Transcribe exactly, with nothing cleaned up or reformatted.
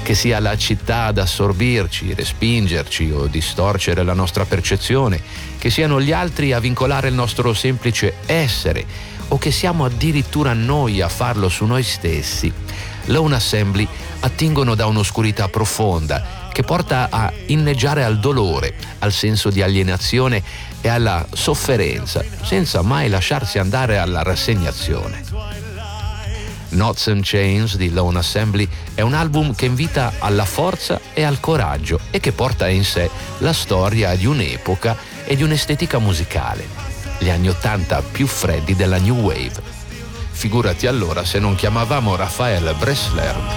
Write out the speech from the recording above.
che sia la città ad assorbirci, respingerci o distorcere la nostra percezione, che siano gli altri a vincolare il nostro semplice essere, o che siamo addirittura noi a farlo su noi stessi, Lone Assembly attingono da un'oscurità profonda che porta a inneggiare al dolore, al senso di alienazione e alla sofferenza, senza mai lasciarsi andare alla rassegnazione. Knots and Chains di Lone Assembly è un album che invita alla forza e al coraggio e che porta in sé la storia di un'epoca e di un'estetica musicale, gli anni Ottanta più freddi della New Wave. Figurati allora se non chiamavamo Raphael Bressler